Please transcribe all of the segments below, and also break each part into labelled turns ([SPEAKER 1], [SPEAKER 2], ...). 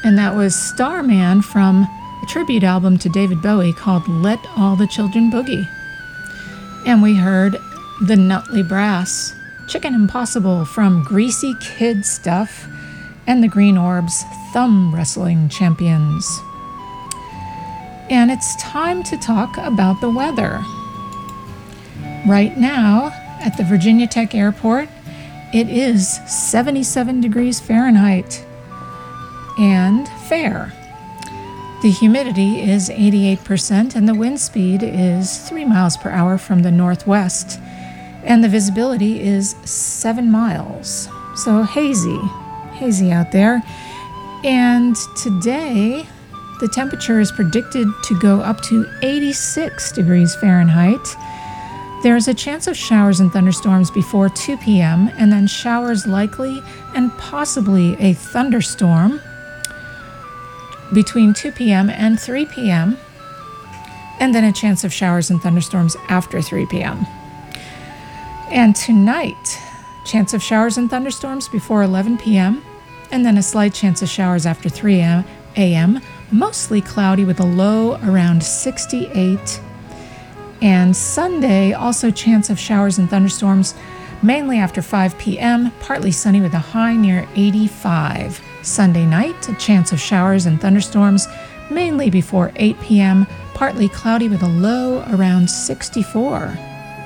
[SPEAKER 1] and that was Starman from a tribute album to David Bowie called Let All the Children Boogie. And we heard the Nutley Brass, Chicken Impossible from Greasy Kid Stuff, and the Green Orbs, Thumb Wrestling Champions. And it's time to talk about the weather. Right now, at the Virginia Tech Airport, it is 77 degrees Fahrenheit and fair. The humidity is 88% and the wind speed is 3 miles per hour from the northwest, and the visibility is 7 miles. So hazy out there. And today, the temperature is predicted to go up to 86 degrees Fahrenheit. There's a chance of showers and thunderstorms before 2 p.m., and then showers likely and possibly a thunderstorm between 2 p.m. and 3 p.m., and then a chance of showers and thunderstorms after 3 p.m. And tonight, chance of showers and thunderstorms before 11 p.m., and then a slight chance of showers after 3 a.m., mostly cloudy with a low around 68. And Sunday, also chance of showers and thunderstorms, mainly after 5 p.m., partly sunny with a high near 85. Sunday night, a chance of showers and thunderstorms, mainly before 8 p.m., partly cloudy with a low around 64.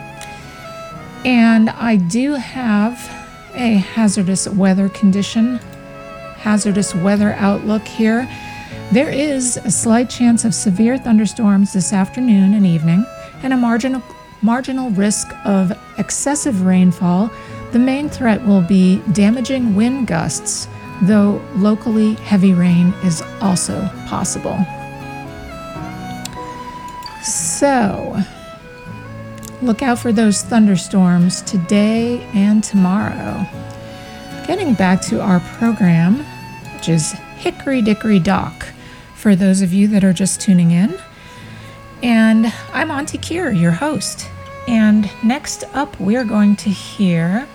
[SPEAKER 1] And I do have a hazardous weather outlook here. There is a slight chance of severe thunderstorms this afternoon and evening, and a marginal risk of excessive rainfall. The main threat will be damaging wind gusts, though locally heavy rain is also possible. So, look out for those thunderstorms today and tomorrow. Getting back to our program, which is Hickory Dickory Dock, for those of you that are just tuning in. And I'm Auntie Kier, your host. And next up, we're going to hear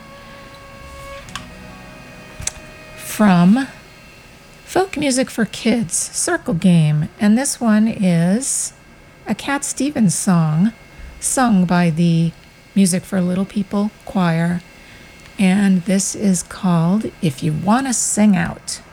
[SPEAKER 1] from Folk Music for Kids, Circle Game. And this one is a Cat Stevens song sung by the Music for Little People Choir. And this is called If You Wanna Sing Out.